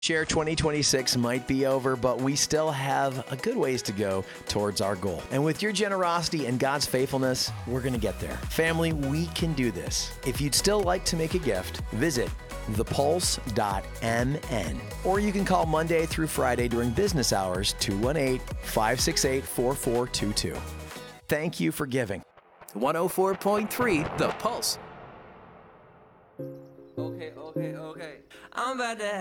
Share 2026 might be over, but we still have a good ways to go towards our goal. And with your generosity and God's faithfulness, we're going to get there. Family, we can do this. If you'd still like to make a gift, visit thepulse.mn. Or you can call Monday through Friday during business hours, 218-568-4422. Thank you for giving. 104.3 The Pulse. Okay. I'm about to